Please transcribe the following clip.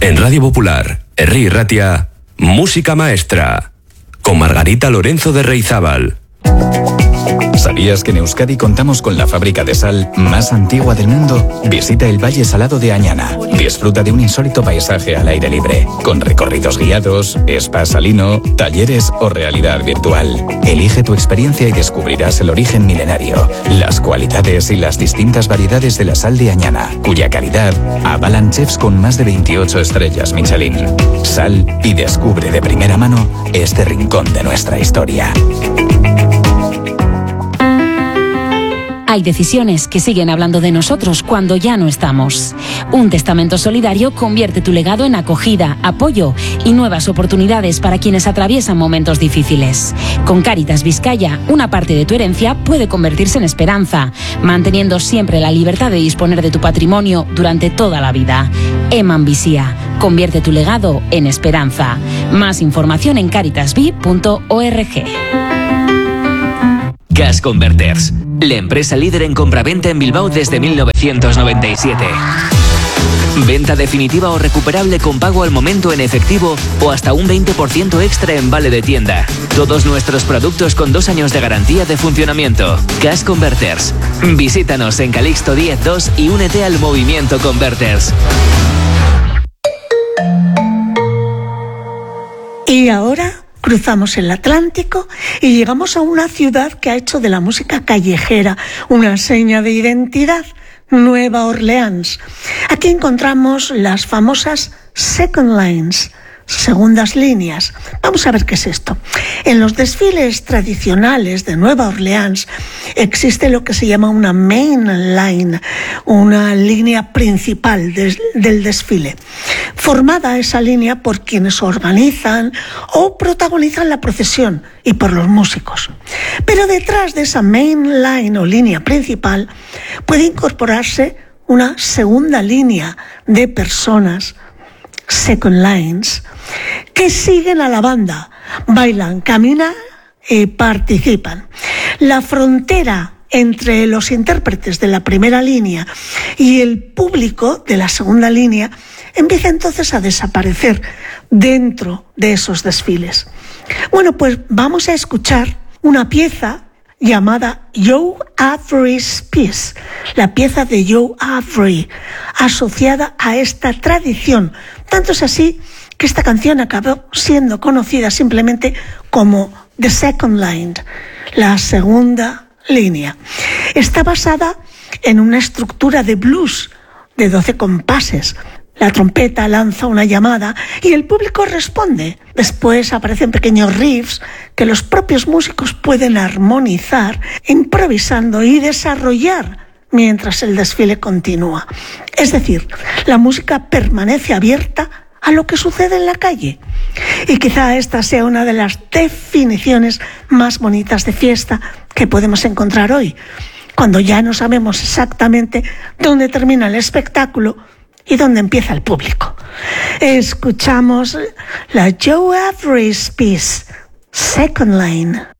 En Radio Popular, Herri Ratia, Música Maestra, con Margarita Lorenzo de Reizábal. ¿Sabías que en Euskadi contamos con la fábrica de sal más antigua del mundo? Visita el Valle Salado de Añana. Disfruta de un insólito paisaje al aire libre, con recorridos guiados, spa salino, talleres o realidad virtual. Elige tu experiencia y descubrirás el origen milenario, las cualidades y las distintas variedades de la sal de Añana, cuya calidad avalan chefs con más de 28 estrellas Michelin. Sal y descubre de primera mano este rincón de nuestra historia. Hay decisiones que siguen hablando de nosotros cuando ya no estamos. Un testamento solidario convierte tu legado en acogida, apoyo y nuevas oportunidades para quienes atraviesan momentos difíciles. Con Cáritas Vizcaya, una parte de tu herencia puede convertirse en esperanza, manteniendo siempre la libertad de disponer de tu patrimonio durante toda la vida. Eman Visía, convierte tu legado en esperanza. Más información en caritasvi.org. Cash Converters, la empresa líder en compraventa en Bilbao desde 1997. Venta definitiva o recuperable con pago al momento en efectivo o hasta un 20% extra en vale de tienda. Todos nuestros productos con 2 años de garantía de funcionamiento. Cash Converters. Visítanos en Calixto 10-2 y únete al movimiento Converters. Y ahora cruzamos el Atlántico y llegamos a una ciudad que ha hecho de la música callejera una seña de identidad: Nueva Orleans. Aquí encontramos las famosas second lines, segundas líneas. Vamos a ver qué es esto. En los desfiles tradicionales de Nueva Orleans existe lo que se llama una main line, una línea principal del desfile, formada esa línea por quienes organizan o protagonizan la procesión y por los músicos. Pero detrás de esa main line o línea principal puede incorporarse una segunda línea de personas, second lines, que siguen a la banda, bailan, caminan y participan. La frontera entre los intérpretes de la primera línea y el público de la segunda línea empieza entonces a desaparecer dentro de esos desfiles. Bueno, pues vamos a escuchar una pieza llamada Joe Avery's Piece, la pieza de Joe Avery, asociada a esta tradición. Tanto es así que esta canción acabó siendo conocida simplemente como The Second Line, la segunda línea. Está basada en una estructura de blues de 12 compases. La trompeta lanza una llamada y el público responde. Después aparecen pequeños riffs que los propios músicos pueden armonizar, improvisando y desarrollar mientras el desfile continúa. Es decir, la música permanece abierta a lo que sucede en la calle. Y quizá esta sea una de las definiciones más bonitas de fiesta que podemos encontrar hoy, cuando ya no sabemos exactamente dónde termina el espectáculo y dónde empieza el público. Escuchamos la Joe Avery's Piece, Second Line.